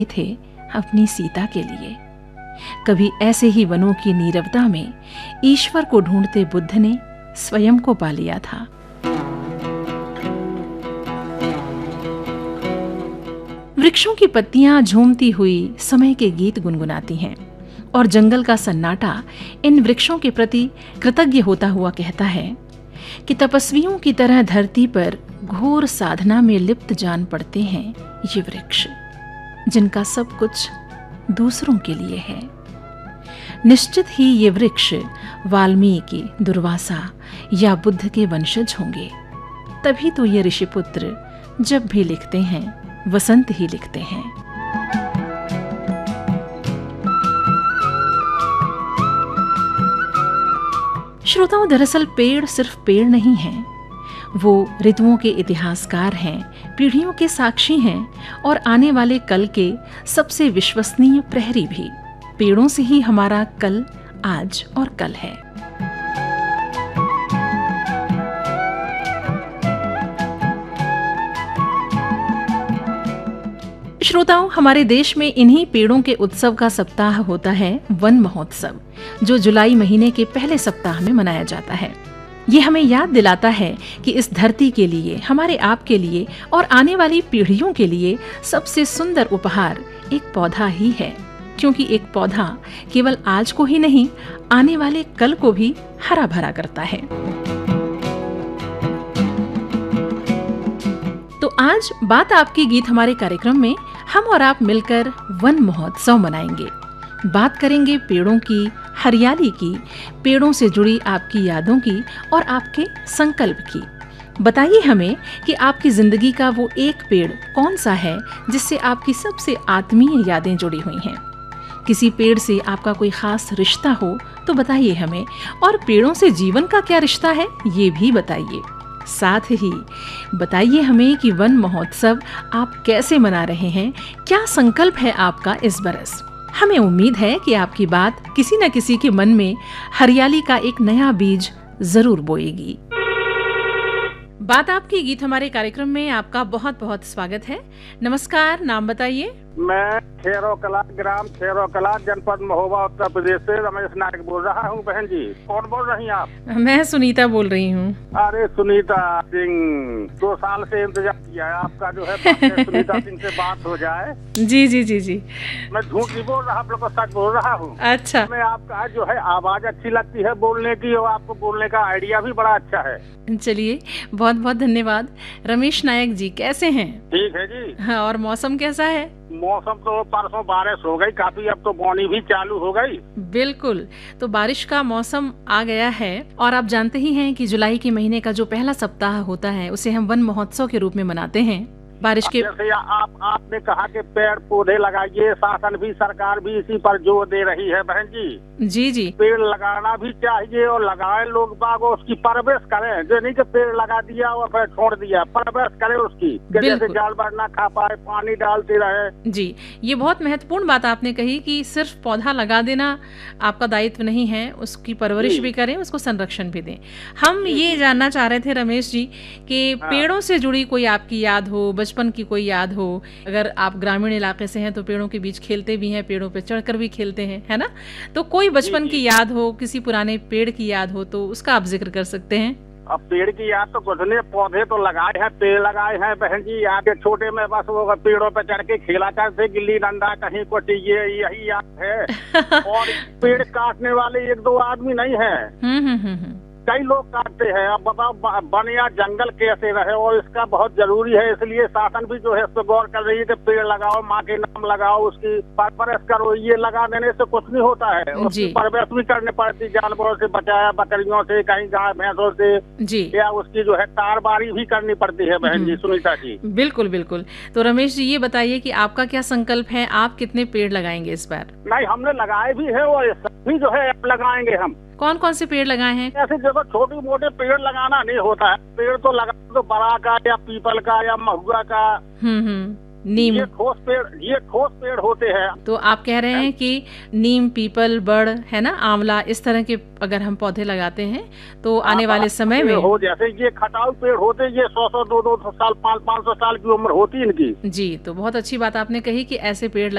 थे अपनी सीता के लिए। कभी ऐसे ही वनों की नीरवता में ईश्वर को ढूंढते बुद्ध ने स्वयं को पा लिया था। वृक्षों की पत्तियां झूमती हुई समय के गीत गुनगुनाती हैं और जंगल का सन्नाटा इन वृक्षों के प्रति कृतज्ञ होता हुआ कहता है कि तपस्वियों की तरह धरती पर घोर साधना में लिप्त जान पड़ते हैं ये वृक्ष, जिनका सब कुछ दूसरों के लिए है। निश्चित ही ये वृक्ष वाल्मीकि, दुर्वासा या बुद्ध के वंशज होंगे। तभी तो ये ऋषिपुत्र जब भी लिखते हैं वसंत ही लिखते हैं। श्रोताओं, दरअसल पेड़ सिर्फ पेड़ नहीं हैं, वो ऋतुओं के इतिहासकार हैं, पीढ़ियों के साक्षी हैं और आने वाले कल के सबसे विश्वसनीय प्रहरी भी। पेड़ों से ही हमारा कल, आज और कल है। श्रोताओं, हमारे देश में इन्हीं पेड़ों के उत्सव का सप्ताह होता है वन महोत्सव, जो जुलाई महीने के पहले सप्ताह में मनाया जाता है। ये हमें याद दिलाता है कि इस धरती के लिए, हमारे आपके लिए और आने वाली पीढ़ियों के लिए सबसे सुंदर उपहार एक पौधा ही है, क्योंकि एक पौधा केवल आज को ही नहीं, आने वाले कल को भी हरा भरा करता है। तो आज बात आपकी गीत हमारे कार्यक्रम में हम और आप मिलकर वन महोत्सव मनाएंगे। बात करेंगे पेड़ों की, हरियाली की, पेड़ों से जुड़ी आपकी यादों की और आपके संकल्प की। बताइए हमें कि आपकी जिंदगी का वो एक पेड़ कौन सा है जिससे आपकी सबसे आत्मीय यादें जुड़ी हुई हैं। किसी पेड़ से आपका कोई खास रिश्ता हो तो बताइए हमें, और पेड़ों से जीवन का क्या रिश्ता है ये भी बताइए। साथ ही बताइए हमें कि वन महोत्सव आप कैसे मना रहे हैं, क्या संकल्प है आपका इस बरस। हमें उम्मीद है कि आपकी बात किसी न किसी के मन में हरियाली का एक नया बीज जरूर बोएगी। बात आपकी गीत हमारे कार्यक्रम में आपका बहुत बहुत स्वागत है। नमस्कार, नाम बताइए। मैं खेरोकला, ग्राम खेरोकला, जनपद महोबा, उत्तर प्रदेश से रमेश नायक बोल रहा हूँ। बहन जी, कौन बोल रही हैं आप? मैं सुनीता बोल रही हूँ। अरे सुनीता सिंह, 2 साल से इंतजार किया है आपका, जो है सुनीता सिंह से बात हो जाए। जी जी जी जी। मैं झूठ नहीं बोल रहा, आप लोग को सच बोल रहा हूँ। अच्छा। मैं आपका जो है आवाज अच्छी लगती है बोलने की, और आपको बोलने का आइडिया भी बड़ा अच्छा है। चलिए, बहुत बहुत धन्यवाद। रमेश नायक जी कैसे हैं? ठीक है जी। हाँ, और मौसम कैसा है? मौसम तो परसों बारिश हो गई काफी, अब तो बोनी भी चालू हो गई। बिल्कुल, तो बारिश का मौसम आ गया है और आप जानते ही हैं कि जुलाई के महीने का जो पहला सप्ताह होता है उसे हम वन महोत्सव के रूप में मनाते हैं। बारिश के जैसे आपने कहा कि पेड़ पौधे लगाइए, शासन भी, सरकार भी इसी पर जोर दे रही है। बहन जी जी जी, पेड़ लगाना भी चाहिए और लगाए लोग बाग, उसकी परवरिश करें। जो नहीं कि पेड़ लगा दिया और फिर छोड़ दिया, परवरिश करें उसकी, जैसे जानवर ना खा पाए, पानी डालते रहे। जी, ये बहुत महत्वपूर्ण बात आपने कही कि सिर्फ पौधा लगा देना आपका दायित्व नहीं है, उसकी परवरिश भी करें, उसको संरक्षण भी दें। हम ये जानना चाह रहे थे रमेश जी कि पेड़ों से जुड़ी कोई आपकी याद हो, बचपन की कोई याद हो। अगर आप ग्रामीण इलाके से हैं तो पेड़ों के बीच खेलते भी हैं, पेड़ों पे चढ़कर भी खेलते हैं, है ना? तो कोई बचपन की याद हो, किसी पुराने पेड़ की याद हो तो उसका आप जिक्र कर सकते हैं। अब पेड़ की याद तो कुछ नहीं, पौधे तो लगाए हैं, पेड़ लगाए हैं। बहन जी याद है, छोटे में बस वो पेड़ों पे चढ़ के खेला करते, गिल्ली डंडा कहीं को, यही याद है। और पेड़ काटने वाले 1-2 आदमी नहीं है, कई लोग काटते हैं। अब बताओ वन या जंगल कैसे रहे, और इसका बहुत जरूरी है। इसलिए शासन भी जो है इस पर गौर कर रही है कि पेड़ लगाओ, माँ के नाम लगाओ, उसकी परवरिश करो। ये लगा देने से कुछ नहीं होता है, उसकी परवरिश भी करनी पड़ती, जानवरों से बचाया, बकरियों से, कहीं गाय भैंसों से जी, या उसकी जो है तारबारी भी करनी पड़ती है। बहन जी सुनीता जी, बिल्कुल बिल्कुल। तो रमेश जी ये बताइए कि आपका क्या संकल्प है, आप कितने पेड़ लगाएंगे इस बार? नहीं, हमने लगाए भी है और सभी जो है लगाएंगे हम। कौन कौन से पेड़ लगाए हैं? ऐसे देखो, छोटे मोटे पेड़ लगाना नहीं होता है, पेड़ तो लगा तो बड़ा का या पीपल का या महुआ का नीम। ये ठोस पेड़ होते हैं। तो आप कह रहे हैं कि नीम, पीपल, बड़, है ना, आंवला, इस तरह के अगर हम पौधे लगाते हैं तो आने वाले समय में हो, जैसे ये खटाऊ पेड़ होते, ये 100-100, 200 साल, 500 साल की उम्र होती इनकी। जी, तो बहुत अच्छी बात आपने कही कि ऐसे पेड़